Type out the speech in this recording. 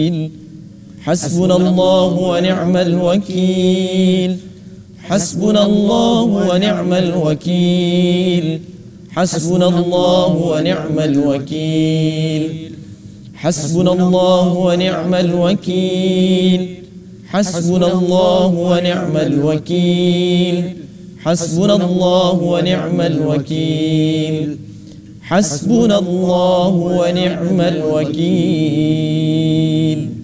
حسبنا الله ونعم الوكيل. حسبنا الله ونعم الوكيل. حسبنا الله ونعم الوكيل. حسبنا الله ونعم الوكيل. حسبنا الله ونعم الوكيل. حسبنا الله ونعم الوكيل. حسبنا الله ونعم الوكيل.